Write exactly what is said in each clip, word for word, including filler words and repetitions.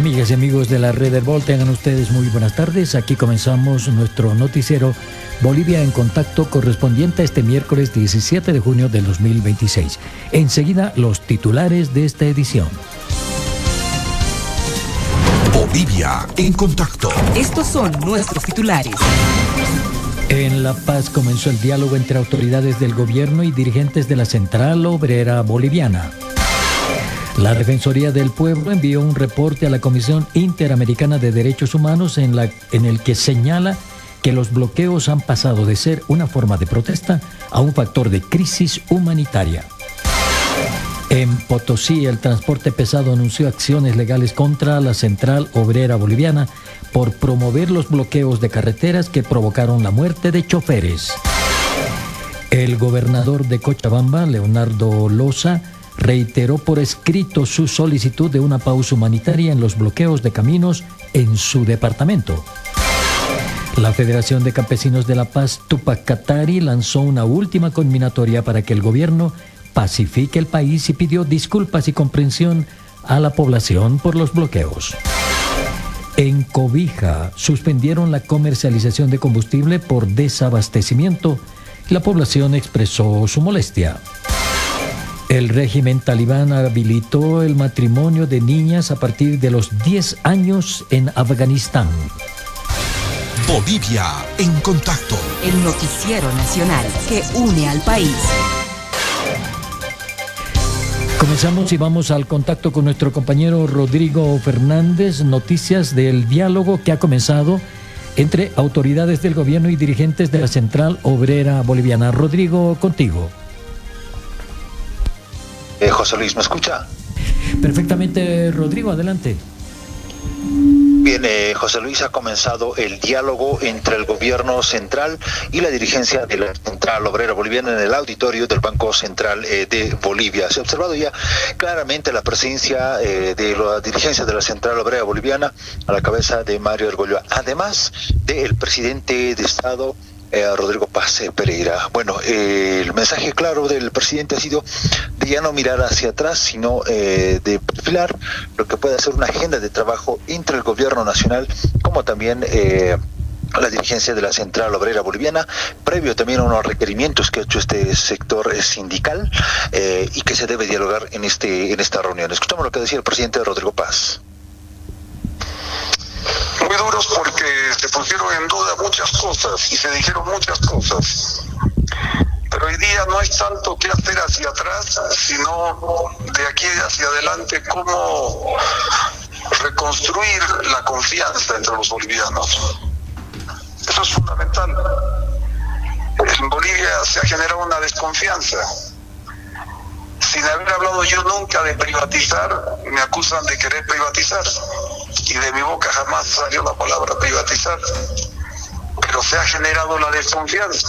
Amigas y amigos de la Red Herbol, tengan ustedes muy buenas tardes. Aquí comenzamos nuestro noticiero Bolivia en Contacto, correspondiente a este miércoles diecisiete de junio del dos mil veintiséis. Enseguida, los titulares de esta edición. Bolivia en Contacto. Estos son nuestros titulares. En La Paz comenzó el diálogo entre autoridades del gobierno y dirigentes de la Central Obrera Boliviana. La Defensoría del Pueblo envió un reporte a la Comisión Interamericana de Derechos Humanos en, la, en el que señala que los bloqueos han pasado de ser una forma de protesta a un factor de crisis humanitaria. En Potosí, el transporte pesado anunció acciones legales contra la Central Obrera Boliviana por promover los bloqueos de carreteras que provocaron la muerte de choferes. El gobernador de Cochabamba, Leonardo Loza, reiteró por escrito su solicitud de una pausa humanitaria en los bloqueos de caminos en su departamento. La Federación de Campesinos de La Paz, Tupac Katari, lanzó una última conminatoria para que el gobierno pacifique el país y pidió disculpas y comprensión a la población por los bloqueos. En Cobija, suspendieron la comercialización de combustible por desabastecimiento. La población expresó su molestia. El régimen talibán habilitó el matrimonio de niñas a partir de los diez años en Afganistán. Bolivia en Contacto. El noticiero nacional que une al país. Comenzamos y vamos al contacto con nuestro compañero Rodrigo Fernández. Noticias del diálogo que ha comenzado entre autoridades del gobierno y dirigentes de la Central Obrera Boliviana. Rodrigo, contigo. Eh, José Luis, ¿me escucha? Perfectamente, Rodrigo, adelante. Bien, eh, José Luis, ha comenzado el diálogo entre el gobierno central y la dirigencia de la Central Obrera Boliviana en el auditorio del Banco Central eh, de Bolivia. Se ha observado ya claramente la presencia eh, de la dirigencia de la Central Obrera Boliviana a la cabeza de Mario Ergolloa, además del presidente de Estado, Eh, Rodrigo Paz Pereira. Bueno, eh, el mensaje claro del presidente ha sido de ya no mirar hacia atrás, sino eh, de perfilar lo que puede ser una agenda de trabajo entre el gobierno nacional, como también eh, la dirigencia de la Central Obrera Boliviana, previo también a unos requerimientos que ha hecho este sector sindical eh, y que se debe dialogar en este en esta reunión. Escuchamos lo que decía el presidente Rodrigo Paz. Muy duros porque se pusieron en duda muchas cosas y se dijeron muchas cosas. Pero hoy día no es tanto qué hacer hacia atrás, sino de aquí hacia adelante cómo reconstruir la confianza entre los bolivianos. Eso es fundamental. En Bolivia se ha generado una desconfianza. Sin haber hablado yo nunca de privatizar, me acusan de querer privatizar. Y de mi boca jamás salió la palabra privatizar. Pero se ha generado la desconfianza.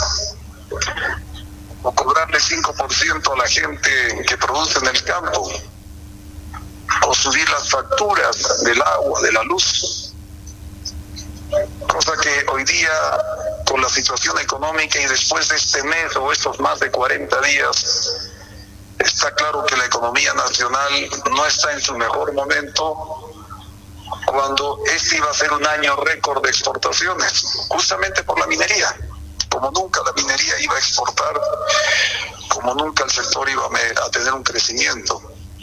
O cobrarle cinco por ciento a la gente que produce en el campo. O subir las facturas del agua, de la luz. Cosa que hoy día, con la situación económica y después de este mes o estos más de cuarenta días, está claro que la economía nacional no está en su mejor momento, cuando este iba a ser un año récord de exportaciones, justamente por la minería. Como nunca la minería iba a exportar, como nunca el sector iba a tener un crecimiento.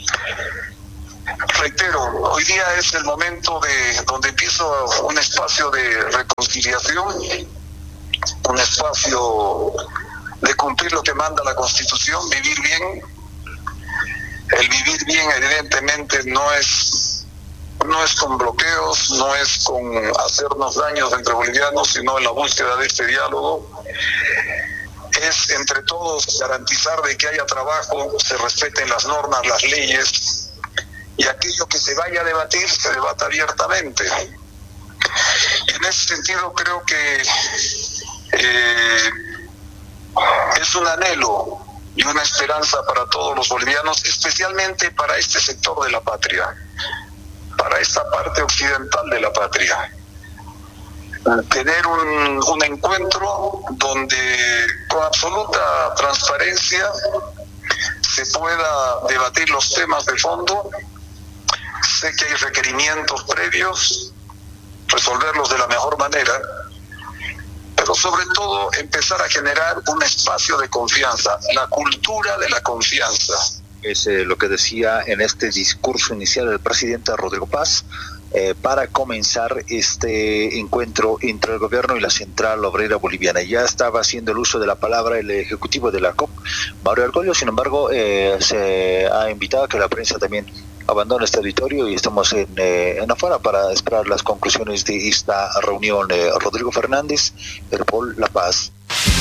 Reitero, hoy día es el momento de donde empieza un espacio de reconciliación, un espacio de cumplir lo que manda la Constitución, vivir bien. El vivir bien evidentemente no es no es con bloqueos, no es con hacernos daños entre bolivianos, sino en la búsqueda de este diálogo. Es entre todos garantizar de que haya trabajo, se respeten las normas, las leyes, y aquello que se vaya a debatir se debata abiertamente. Y en ese sentido creo que eh, es un anhelo y una esperanza para todos los bolivianos, especialmente para este sector de la patria, para esta parte occidental de la patria. Tener un, un encuentro donde con absoluta transparencia se pueda debatir los temas de fondo sé que hay requerimientos previos, resolverlos de la mejor manera, pero sobre todo empezar a generar un espacio de confianza, la cultura de la confianza. Es eh, lo que decía en este discurso inicial el presidente Rodrigo Paz eh, para comenzar este encuentro entre el gobierno y la Central Obrera Boliviana. Ya estaba haciendo el uso de la palabra el ejecutivo de la C O P, Mario Argollo. Sin embargo, eh, se ha invitado a que la prensa también abandone este auditorio y estamos en, eh, en afuera para esperar las conclusiones de esta reunión. Eh, Rodrigo Fernández, Herpol La Paz.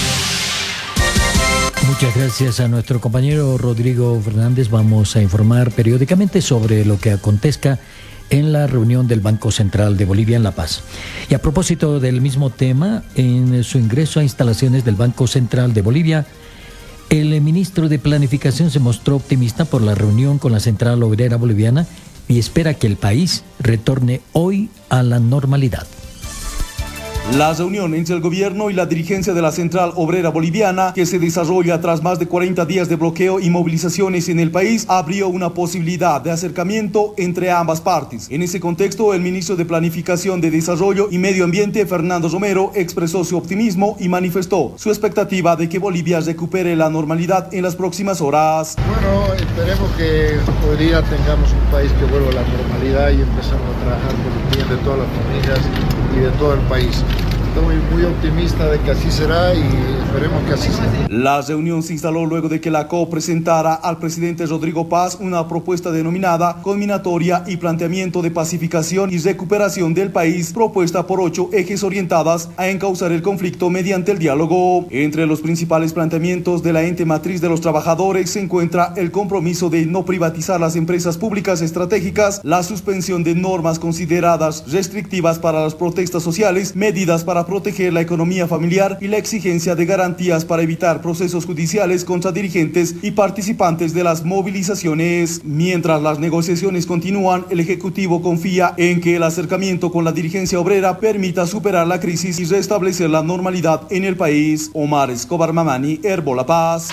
Muchas gracias a nuestro compañero Rodrigo Fernández. Vamos a informar periódicamente sobre lo que acontezca en la reunión del Banco Central de Bolivia en La Paz. Y a propósito del mismo tema, en su ingreso a instalaciones del Banco Central de Bolivia, el ministro de Planificación se mostró optimista por la reunión con la Central Obrera Boliviana y espera que el país retorne hoy a la normalidad. La reunión entre el gobierno y la dirigencia de la Central Obrera Boliviana, que se desarrolla tras más de cuarenta días de bloqueo y movilizaciones en el país, abrió una posibilidad de acercamiento entre ambas partes. En ese contexto, el ministro de Planificación de Desarrollo y Medio Ambiente, Fernando Romero, expresó su optimismo y manifestó su expectativa de que Bolivia recupere la normalidad en las próximas horas. Bueno, esperemos que hoy día tengamos un país que vuelva a la normalidad y empezamos a trabajar por el bien de todas las familias y de todo el país. Estoy muy optimista de que así será y esperemos que así sea. La reunión se instaló luego de que la C O presentara al presidente Rodrigo Paz una propuesta denominada Combinatoria y Planteamiento de Pacificación y Recuperación del País, propuesta por ocho ejes orientadas a encauzar el conflicto mediante el diálogo. Entre los principales planteamientos de la ente matriz de los trabajadores se encuentra el compromiso de no privatizar las empresas públicas estratégicas, la suspensión de normas consideradas restrictivas para las protestas sociales, medidas para proteger la economía familiar y la exigencia de garantías para evitar procesos judiciales contra dirigentes y participantes de las movilizaciones. Mientras las negociaciones continúan, el Ejecutivo confía en que el acercamiento con la dirigencia obrera permita superar la crisis y restablecer la normalidad en el país. Omar Escobar Mamani, Herbo La Paz.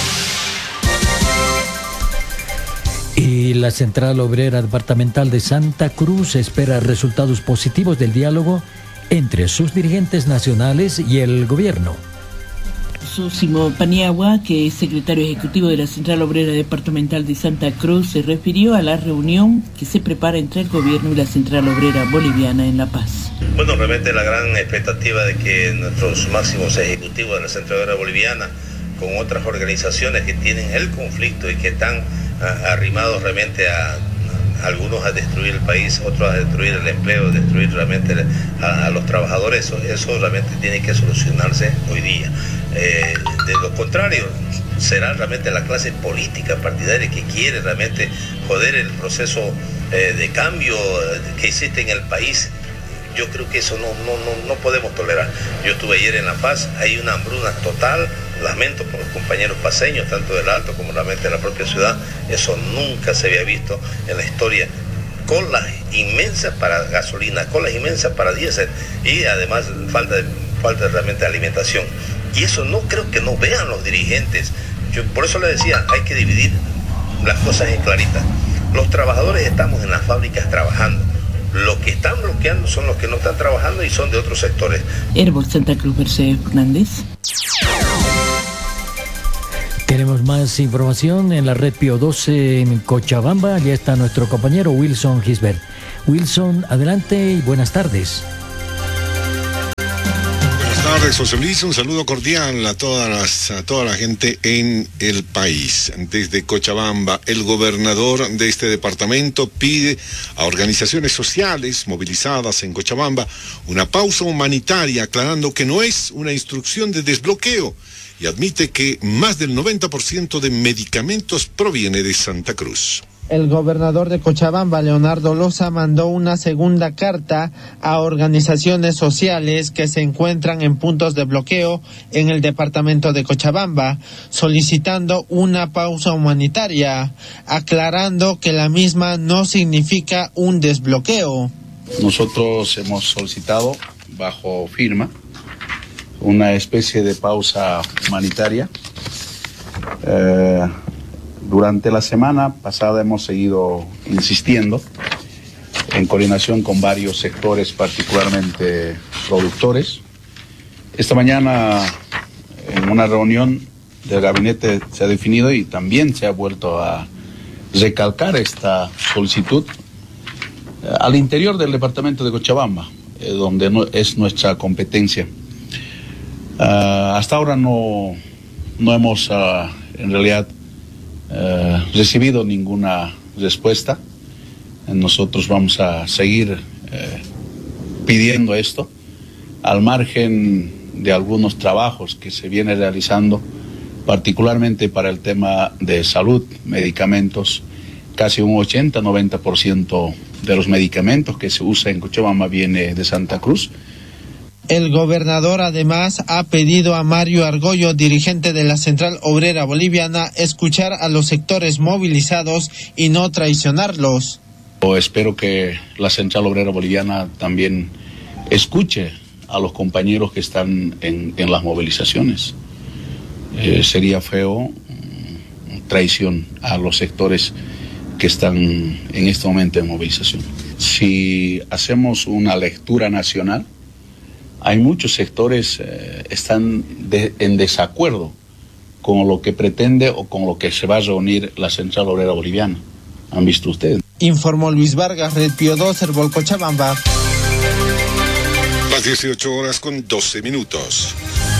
Y la Central Obrera Departamental de Santa Cruz espera resultados positivos del diálogo entre sus dirigentes nacionales y el gobierno. Zósimo Paniagua, que es secretario ejecutivo de la Central Obrera Departamental de Santa Cruz, se refirió a la reunión que se prepara entre el gobierno y la Central Obrera Boliviana en La Paz. Bueno, realmente la gran expectativa de que nuestros máximos ejecutivos de la Central Obrera Boliviana, con otras organizaciones que tienen el conflicto y que están uh, arrimados realmente a algunos a destruir el país, otros a destruir el empleo, destruir realmente a, a los trabajadores, eso, eso realmente tiene que solucionarse hoy día. Eh, de lo contrario, será realmente la clase política partidaria que quiere realmente joder el proceso eh, de cambio que existe en el país. Yo creo que eso no, no, no, no podemos tolerar. Yo estuve ayer en La Paz, hay una hambruna total, lamento por los compañeros paseños, tanto del Alto como realmente de la propia ciudad, eso nunca se había visto en la historia. Colas inmensas para gasolina, colas inmensas para diésel y además falta, de, falta realmente de alimentación. Y eso no creo que no vean los dirigentes. Yo por eso le decía, hay que dividir las cosas en claritas. Los trabajadores estamos en las fábricas trabajando. Los que están bloqueando son los que no están trabajando y son de otros sectores. Herbol Santa Cruz, Mercedes Fernández. Tenemos más información en la red Pío doce en Cochabamba. Ya está nuestro compañero Wilson Gisbert. Wilson, adelante y buenas tardes. Buenas tardes, José Luis. Un saludo cordial a, todas las, a toda la gente en el país. Desde Cochabamba, el gobernador de este departamento pide a organizaciones sociales movilizadas en Cochabamba una pausa humanitaria, aclarando que no es una instrucción de desbloqueo, y admite que más del noventa por ciento de medicamentos proviene de Santa Cruz. El gobernador de Cochabamba, Leonardo Loza, mandó una segunda carta a organizaciones sociales que se encuentran en puntos de bloqueo en el departamento de Cochabamba, solicitando una pausa humanitaria, aclarando que la misma no significa un desbloqueo. Nosotros hemos solicitado, bajo firma, una especie de pausa humanitaria. Eh, durante la semana pasada hemos seguido insistiendo en coordinación con varios sectores, particularmente productores. Esta mañana, en una reunión del gabinete, se ha definido y también se ha vuelto a recalcar esta solicitud eh, al interior del departamento de Cochabamba, eh, donde no, es nuestra competencia. Uh, hasta ahora no, no hemos uh, en realidad uh, recibido ninguna respuesta. Nosotros vamos a seguir eh, pidiendo esto, al margen de algunos trabajos que se vienen realizando, particularmente para el tema de salud, medicamentos. Casi un ochenta a noventa por ciento de los medicamentos que se usa en Cochabamba viene de Santa Cruz. El gobernador además ha pedido a Mario Argollo, dirigente de la Central Obrera Boliviana, escuchar a los sectores movilizados y no traicionarlos. Espero que la Central Obrera Boliviana también escuche a los compañeros que están en, en las movilizaciones. Eh, sería feo traición a los sectores que están en este momento en movilización. Si hacemos una lectura nacional, hay muchos sectores que eh, están de, en desacuerdo con lo que pretende o con lo que se va a reunir la Central Obrera Boliviana. ¿Han visto ustedes? Informó Luis Vargas, Red Pío dos, Herbol Cochabamba. Las dieciocho horas con doce minutos.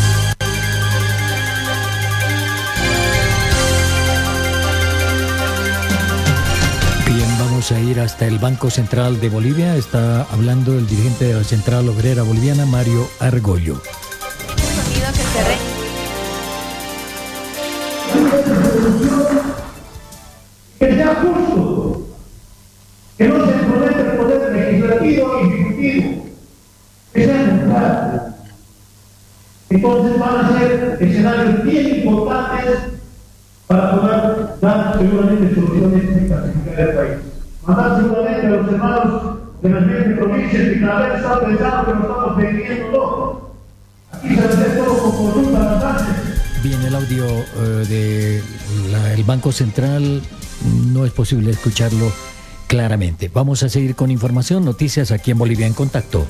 Bien, vamos a ir hasta el Banco Central de Bolivia. Está hablando el dirigente de la Central Obrera Boliviana, Mario Argollo. Que sea justo, que no se entrometa el poder legislativo y ejecutivo, que sea neutral. Entonces van a ser escenarios bien importantes para poder dar seguramente soluciones y pacificar el país. Mandar seguramente a los hermanos de las veinte provincias que cada vez están pensando que nos estamos defendiendo todo. Aquí se va a hacer todo con consulta bastante. Bien, el audio uh, del Banco Central no es posible escucharlo claramente. Vamos a seguir con información, noticias aquí en Bolivia en Contacto.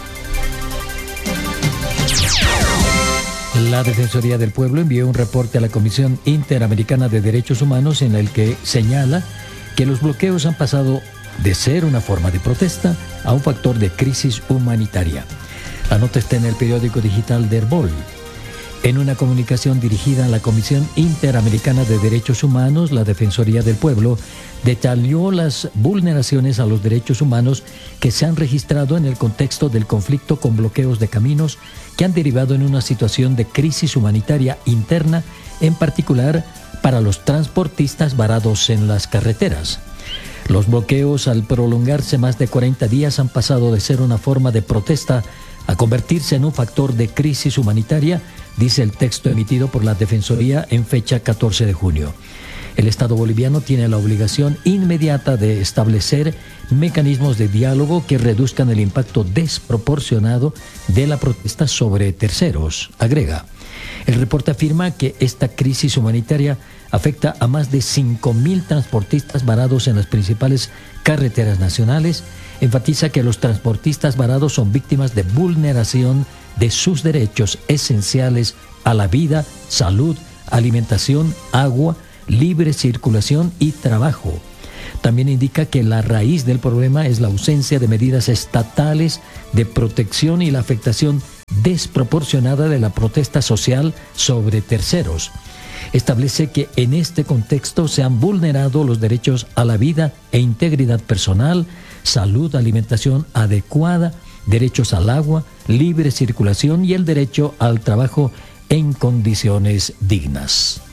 La Defensoría del Pueblo envió un reporte a la Comisión Interamericana de Derechos Humanos en el que señala que los bloqueos han pasado de ser una forma de protesta a un factor de crisis humanitaria. La nota está en el periódico digital de Herbol. En una comunicación dirigida a la Comisión Interamericana de Derechos Humanos, la Defensoría del Pueblo detalló las vulneraciones a los derechos humanos que se han registrado en el contexto del conflicto con bloqueos de caminos que han derivado en una situación de crisis humanitaria interna, en particular para los transportistas varados en las carreteras. Los bloqueos, al prolongarse más de cuarenta días, han pasado de ser una forma de protesta a convertirse en un factor de crisis humanitaria, dice el texto emitido por la Defensoría en fecha catorce de junio. El Estado boliviano tiene la obligación inmediata de establecer mecanismos de diálogo que reduzcan el impacto desproporcionado de la protesta sobre terceros, agrega. El reporte afirma que esta crisis humanitaria afecta a más de cinco mil transportistas varados en las principales carreteras nacionales. Enfatiza que los transportistas varados son víctimas de vulneración de sus derechos esenciales a la vida, salud, alimentación, agua, libre circulación y trabajo. También indica que la raíz del problema es la ausencia de medidas estatales de protección y la afectación desproporcionada de la protesta social sobre terceros. Establece que en este contexto se han vulnerado los derechos a la vida e integridad personal, salud, alimentación adecuada, derechos al agua, libre circulación y el derecho al trabajo en condiciones dignas.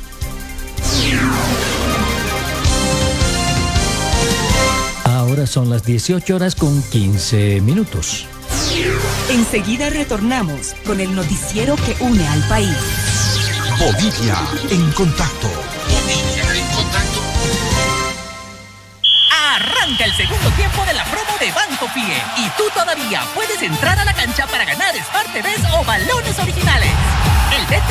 Ahora son las dieciocho horas con quince minutos. Enseguida retornamos con el noticiero que une al país. Bolivia en contacto. Bolivia en contacto. Arranca el segundo tiempo de la promo de Banco Fie y tú todavía puedes entrar a la cancha para ganar Smart T Vs o balones originales. El